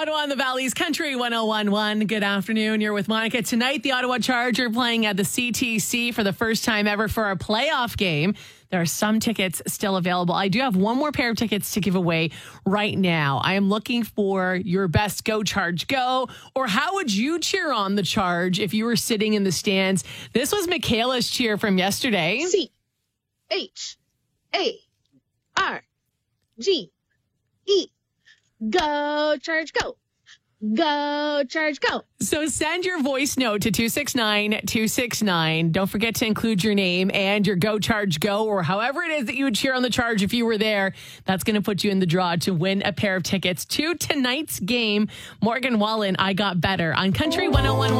Ottawa and the Valley's Country 1011. Good afternoon. You're with Monica. Tonight, the Ottawa Charge are playing at the CTC for the first time ever for a playoff game. There are some tickets still available. I do have one more pair of tickets to give away right now. I am looking for your best Go Charge Go, or how would you cheer on the Charge if you were sitting in the stands? This was Michaela's cheer from yesterday. C-H-A-R-G-E. Go Charge Go. Go Charge Go. So send your voice note to 269-269. Don't forget to include your name and your Go Charge Go, or however it is that you would cheer on the Charge if you were there. That's going to put you in the draw to win a pair of tickets to tonight's game. Morgan Wallen, I Got Better on Country 1011.